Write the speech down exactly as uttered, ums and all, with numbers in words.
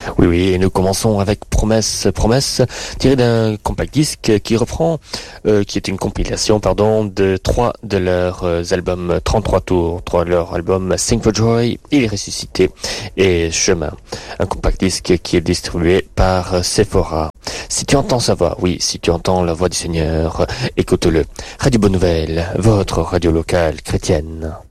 Oui, oui, et nous commençons avec Promesse, Promesse, tiré d'un compact disque qui reprend, euh, qui est une compilation, pardon, de trois de leurs euh, albums trente-trois tours, trois de leurs albums Sing for Joy, Il est ressuscité et Chemin. Un compact disque qui est distribué par Sephora. Si tu entends sa voix, oui, si tu entends la voix du Seigneur, écoute-le. Radio Bonne Nouvelle, votre radio locale chrétienne.